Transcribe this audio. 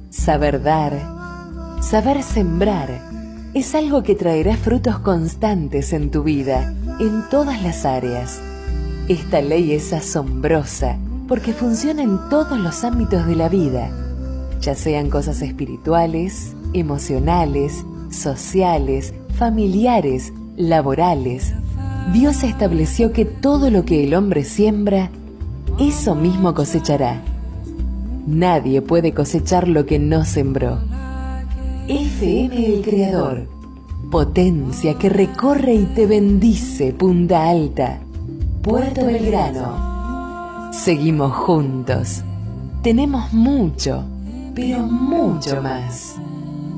Saber dar, saber sembrar, es algo que traerá frutos constantes en tu vida, en todas las áreas. Esta ley es asombrosa porque funciona en todos los ámbitos de la vida, ya sean cosas espirituales, emocionales, sociales, familiares, laborales. Dios estableció que todo lo que el hombre siembra, eso mismo cosechará. Nadie puede cosechar lo que no sembró. FM El Creador, potencia que recorre y te bendice. Punta Alta, Puerto Belgrano. Seguimos juntos. Tenemos mucho, pero mucho más.